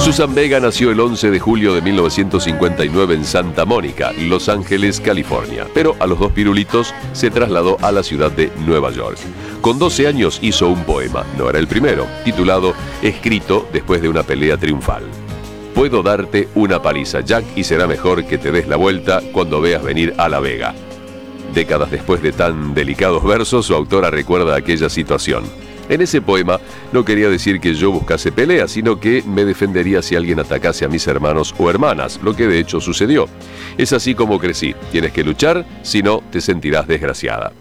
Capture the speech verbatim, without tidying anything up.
Susan Vega nació el once de julio de mil novecientos cincuenta y nueve en Santa Mónica, Los Ángeles, California, pero a los dos pirulitos se trasladó a la ciudad de Nueva York. Con doce años hizo un poema, no era el primero, titulado Escrito después de una pelea triunfal. Puedo darte una paliza, Jack, y será mejor que te des la vuelta cuando veas venir a La Vega. Décadas después de tan delicados versos, su autora recuerda aquella situación. En ese poema no quería decir que yo buscase pelea, sino que me defendería si alguien atacase a mis hermanos o hermanas, lo que de hecho sucedió. Es así como crecí. Tienes que luchar, si no te sentirás desgraciada.